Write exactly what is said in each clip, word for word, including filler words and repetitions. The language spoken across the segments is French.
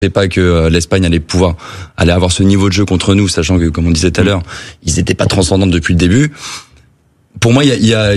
Je ne savais pas que euh, l'Espagne allait pouvoir aller avoir ce niveau de jeu contre nous, sachant que, comme on disait tout à l'heure, ils n'étaient pas transcendants depuis le début. Pour moi, il y a, il y a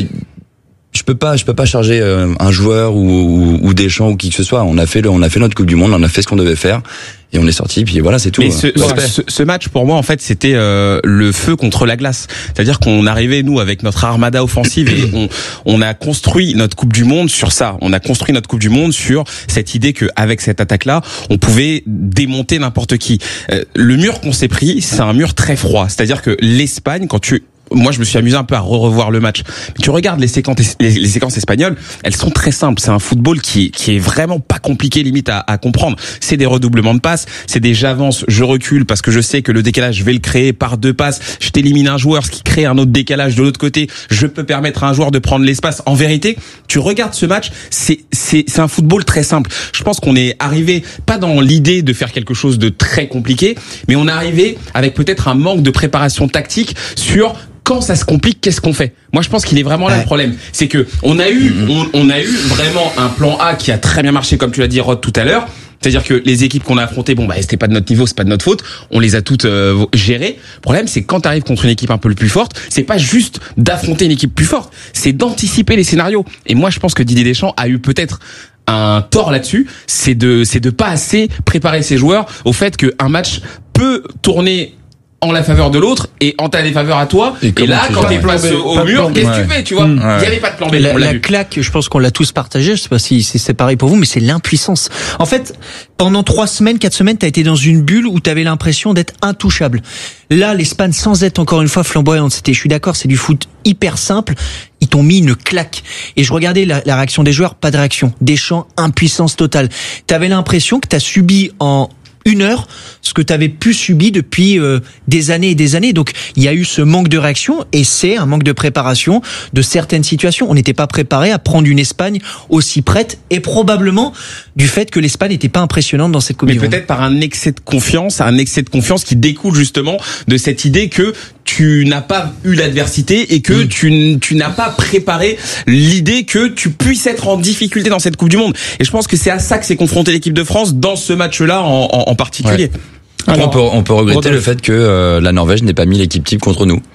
je peux pas, je peux pas charger euh, un joueur ou, ou, ou Deschamps ou qui que ce soit. On a fait le, on a fait notre Coupe du Monde, on a fait ce qu'on devait faire. Et on est sorti, puis voilà, c'est tout. Mais ce, ce, ce match, pour moi, en fait, c'était euh, le feu contre la glace. C'est-à-dire qu'on arrivait, nous, avec notre armada offensive, et on, on a construit notre Coupe du Monde sur ça. On a construit notre Coupe du Monde sur cette idée qu'avec cette attaque-là, on pouvait démonter n'importe qui. Euh, le mur qu'on s'est pris, c'est un mur très froid. C'est-à-dire que l'Espagne, quand tu moi, je me suis amusé un peu à re-revoir le match. Mais tu regardes les séquences, les, les séquences espagnoles, elles sont très simples. C'est un football qui, qui est vraiment pas compliqué, limite à, à comprendre. C'est des redoublements de passes, c'est des j'avance, je recule parce que je sais que le décalage, je vais le créer par deux passes. Je t'élimine un joueur, ce qui crée un autre décalage de l'autre côté. Je peux permettre à un joueur de prendre l'espace. En vérité, tu regardes ce match, c'est, c'est, c'est un football très simple. Je pense qu'on est arrivé pas dans l'idée de faire quelque chose de très compliqué, mais on est arrivé avec peut-être un manque de préparation tactique sur quand ça se complique, qu'est-ce qu'on fait ? Moi, je pense qu'il est vraiment là ouais. le problème. C'est que on a eu, on, on a eu vraiment un plan A qui a très bien marché, comme tu l'as dit, Rod, tout à l'heure. C'est-à-dire que les équipes qu'on a affrontées, bon, bah, c'était pas de notre niveau, c'est pas de notre faute. On les a toutes euh, gérées. Le problème, c'est que quand t'arrives contre une équipe un peu le plus forte, c'est pas juste d'affronter une équipe plus forte, c'est d'anticiper les scénarios. Et moi, je pense que Didier Deschamps a eu peut-être un tort là-dessus, c'est de, c'est de pas assez préparer ses joueurs au fait qu'un match peut tourner en la faveur de l'autre et en ta défaveur à toi. Et, et là, quand t'es face au, au mur, qu'est-ce que tu fais, tu vois ? Il mmh. y avait pas de plan B. La, la claque, je pense qu'on l'a tous partagé. Je sais pas si c'est pareil pour vous, mais c'est l'impuissance. En fait, pendant trois semaines, quatre semaines, t'as été dans une bulle où t'avais l'impression d'être intouchable. Là, l'Espagne, sans être encore une fois flamboyante, c'était, je suis d'accord, c'est du foot hyper simple. Ils t'ont mis une claque. Et je regardais la, la réaction des joueurs, pas de réaction. Deschamps, impuissance totale. T'avais l'impression que t'as subi en une heure ce que tu avais pu subir depuis euh, des années et des années. Donc il y a eu ce manque de réaction et c'est un manque de préparation de certaines situations. On n'était pas préparé à prendre une Espagne aussi prête et probablement du fait que l'Espagne n'était pas impressionnante dans cette Coupe du Monde. Mais peut-être par un excès de confiance, un excès de confiance qui découle justement de cette idée que tu n'as pas eu l'adversité et que mmh. tu, tu n'as pas préparé l'idée que tu puisses être en difficulté dans cette Coupe du Monde. Et je pense que c'est à ça que s'est confrontée l'équipe de France dans ce match-là en, en, en particulier. Ouais. Alors, on peut, on peut regretter Rodolphe. le fait que euh, la Norvège n'ait pas mis l'équipe type contre nous.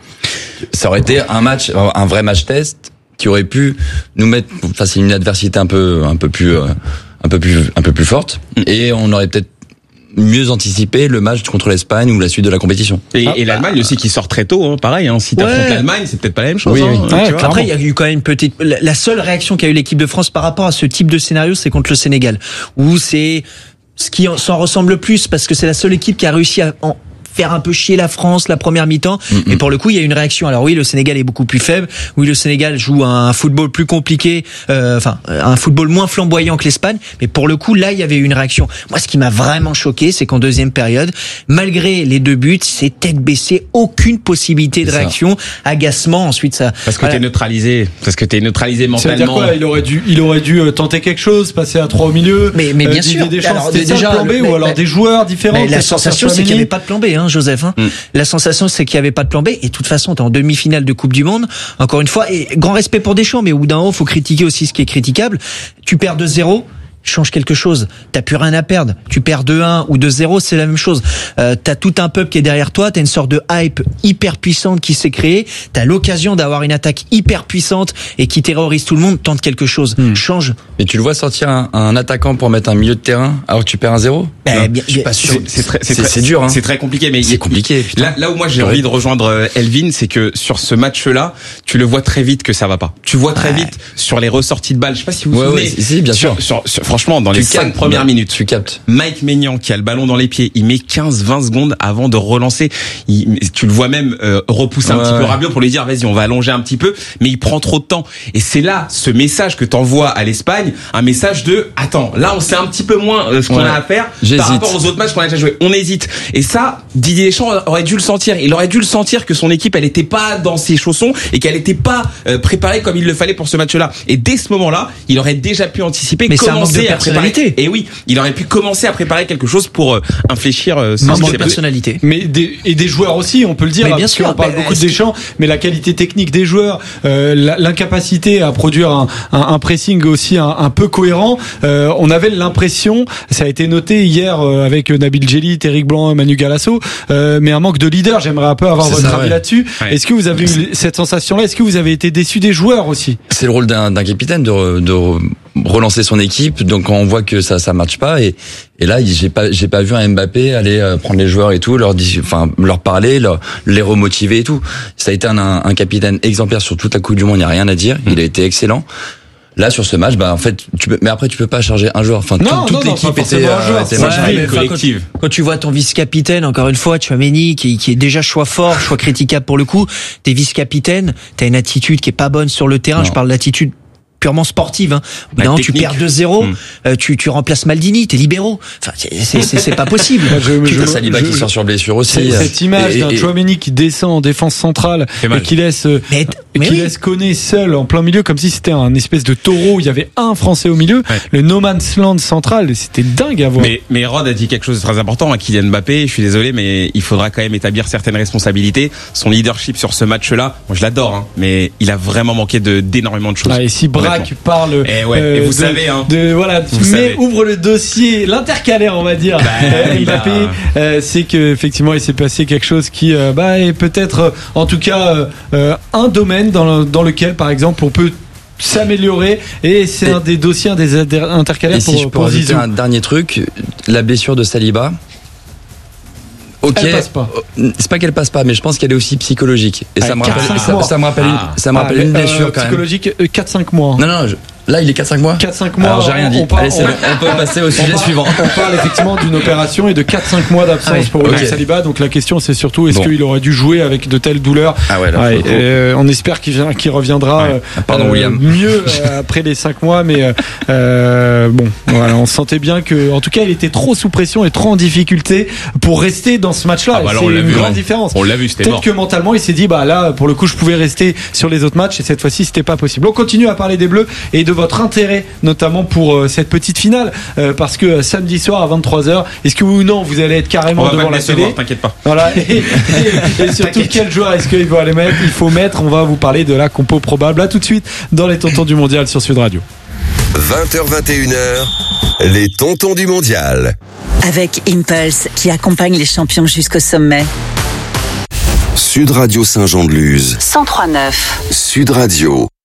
Ça aurait été un match, un vrai match test qui aurait pu nous mettre face à une adversité un peu, un peu plus, euh, un peu plus, un peu plus forte, et on aurait peut-être mieux anticiper le match contre l'Espagne ou la suite de la compétition. Et, ah, et l'Allemagne bah, aussi qui sort très tôt, hein, pareil. Hein, si t'affrontes ouais. l'Allemagne, c'est peut-être pas la même chose. Oui, hein, oui. Ouais, après, il y a eu quand même une petite. La, la seule réaction qu'a eu l'équipe de France par rapport à ce type de scénario, c'est contre le Sénégal, où c'est ce qui s'en ressemble le plus, parce que c'est la seule équipe qui a réussi à en faire un peu chier la France la première mi-temps. Mm-hmm. Et pour le coup, il y a une réaction. Alors oui, le Sénégal est beaucoup plus faible. Oui, le Sénégal joue un football plus compliqué, euh, enfin un football moins flamboyant que l'Espagne. Mais pour le coup, là, il y avait une réaction. Moi, ce qui m'a vraiment choqué, c'est qu'en deuxième période, malgré les deux buts, c'est tête baissée, aucune possibilité de réaction, agacement. Ensuite, ça. Parce que voilà. t'es neutralisé. Parce que t'es neutralisé mentalement. Ça veut dire quoi ? Il aurait dû, il aurait dû tenter quelque chose, passer à trois au milieu. Mais, mais bien euh, sûr. Des chances, déjà, ça, le plan B, le, ou mais, alors mais, des joueurs différents. Mais la sensation, c'est qu'il n'y avait pas de plan B, hein, Joseph. Hein. Mm. La sensation, c'est qu'il n'y avait pas de plan B. Et de toute façon, t'es en demi-finale de Coupe du Monde. Encore une fois, et grand respect pour Deschamps, mais au bout d'un moment, faut critiquer aussi ce qui est critiquable. Tu perds deux zéro. Change quelque chose. T'as plus rien à perdre. Tu perds deux un ou deux zéro, c'est la même chose. Euh, t'as tout un peuple qui est derrière toi. T'as une sorte de hype hyper puissante qui s'est créée. T'as l'occasion d'avoir une attaque hyper puissante et qui terrorise tout le monde. Tente quelque chose. Hmm. Change. Mais tu le vois sortir un, un attaquant pour mettre un milieu de terrain alors que tu perds un zéro. Ben, bien, je suis pas sûr. C'est, c'est, très, c'est, c'est, très, c'est dur. Hein. C'est très compliqué. Mais c'est compliqué. Là, là où moi j'ai envie de rejoindre Elvin, c'est que sur ce match-là, tu le vois très vite que ça va pas. Tu vois très ouais. vite sur les ressorties de balles. Je sais pas si vous vous ouais, souvenez. Ouais, si, si, bien sûr. Sur, sur, sur, franchement, dans les cinq premières minutes, tu captes. Mike Maignan qui a le ballon dans les pieds, il met quinze vingt secondes avant de relancer. Il, tu le vois même euh, repousser ouais, un petit ouais. peu Rabiot pour lui dire vas-y, on va allonger un petit peu, mais il prend trop de temps. Et c'est là ce message que t'envoies à l'Espagne, un message de attends, là on sait un petit peu moins euh, ce qu'on ouais. a à faire J'hésite. Par rapport aux autres matchs qu'on a déjà joué. On hésite. Et ça, Didier Deschamps aurait dû le sentir. Il aurait dû le sentir que son équipe, elle était pas dans ses chaussons et qu'elle était pas euh, préparée comme il le fallait pour ce match-là. Et dès ce moment-là, il aurait déjà pu anticiper mais comment c'est commencer à préparer. Et oui, il aurait pu commencer à préparer quelque chose pour euh, infléchir euh, ce manque de personnalité. Mais des, et des joueurs aussi, on peut le dire. Mais bien parce sûr, qu'on parle bah, beaucoup de Deschamps, mais la qualité technique des joueurs, euh, l'incapacité à produire un, un, un pressing aussi un, un peu cohérent. Euh, on avait l'impression, ça a été noté hier euh, avec Nabil Djellit, Eric Blanc, Manu Galasso, euh, mais un manque de leader. J'aimerais un peu avoir c'est votre ça, avis ouais. là-dessus. Ouais. Est-ce que vous avez eu cette sensation-là? Est-ce que vous avez été déçu des joueurs aussi? C'est le rôle d'un, d'un capitaine de, re, de re, relancer son équipe. Donc quand on voit que ça ça marche pas et et là j'ai pas j'ai pas vu un Mbappé aller euh, prendre les joueurs et tout, leur dire, enfin leur parler, leur, les remotiver et tout. Ça a été un, un capitaine exemplaire sur toute la Coupe du Monde. Il y a rien à dire. Il a été excellent. Là sur ce match, bah en fait, tu peux, mais après tu peux pas charger un joueur. Enfin, non, toute, toute non, l'équipe non, était, un joueur, était Ouais, marginale. mais enfin, collective. Quand, quand tu vois ton vice-capitaine, encore une fois, Tchouaméni, qui, qui est déjà choix fort, choix critiquable pour le coup, t'es vice-capitaine, t'as une attitude qui est pas bonne sur le terrain. Non. Je parle d'attitude purement sportive, hein. Non, tu perds deux zéro, mmh. euh, tu, tu remplaces Maldini, t'es libéraux. Enfin, c'est, c'est, c'est pas possible. je, je, Saliba je, qui sort sur blessure aussi. Cette image et, d'un Tchouaméni qui descend en défense centrale et qui laisse, mais, et mais qui oui. laisse Koné seul en plein milieu, comme si c'était un espèce de taureau. Il y avait un Français au milieu, ouais. Le no man's land central. C'était dingue à voir. Mais, mais Rod a dit quelque chose de très important à Kylian Mbappé. Je suis désolé, mais il faudra quand même établir certaines responsabilités. Son leadership sur ce match-là, moi je l'adore, hein, mais il a vraiment manqué de d'énormément de choses. Ah, et si Braque parle. Et ouais, euh, et vous de, savez, hein. De, voilà, vous mais savez. Ouvre le dossier, l'intercalaire, on va dire. Bah, euh, Mbappé, a... euh, c'est que effectivement, il s'est passé quelque chose qui, euh, bah, est peut-être, euh, en tout cas, euh, un domaine dans, le, dans lequel, par exemple, on peut s'améliorer. Et c'est et, un des dossiers, un des intercalaires et pour, si je peux pour rajouter Zizou. Un dernier truc, la blessure de Saliba. Ok, elle passe pas. C'est pas qu'elle passe pas, mais je pense qu'elle est aussi psychologique. Et Allez, ça me rappelle, ça, ça me rappelle, ah. une, ça me rappelle ah, une euh, blessure quand même. Psychologique, quatre cinq mois. Non, non, je, là il est quatre cinq mois. quatre cinq mois. Alors j'ai rien dit. On, parle, Allez, c'est on, bon. On peut passer au sujet on suivant. Parle, on parle effectivement d'une opération et de quatre cinq mois d'absence ah oui. pour okay. Saliba. Donc la question c'est surtout est-ce bon. qu'il aurait dû jouer avec de telles douleurs. Ah ouais, là, ouais, euh, on espère qu'il, qu'il reviendra ouais. Pardon, euh, William. mieux euh, après les cinq mois. Mais euh, bon, voilà, on sentait bien que, en tout cas, il était trop sous pression et trop en difficulté pour rester dans ce match-là. Ah bah là, c'est on l'a une vu, grande ouais. différence. On l'a vu, c'était Peut-être mort. que mentalement, il s'est dit, bah là, pour le coup, je pouvais rester sur les autres matchs et cette fois-ci, c'était pas possible. On continue à parler des Bleus et de votre intérêt, notamment pour euh, cette petite finale, euh, parce que euh, samedi soir à vingt-trois heures, est-ce que oui ou non, vous allez être carrément devant la télé? T'inquiète pas. Voilà. Et, et, et surtout, quel joueur est-ce qu'il faut aller mettre? Il faut mettre. On va vous parler de la compo probable. À tout de suite dans les Tontons du Mondial sur Sud Radio. vingt heures vingt et une heures, les Tontons du Mondial. Avec Impulse, qui accompagne les champions jusqu'au sommet. Sud Radio Saint-Jean-de-Luz. cent trois neuf. Sud Radio.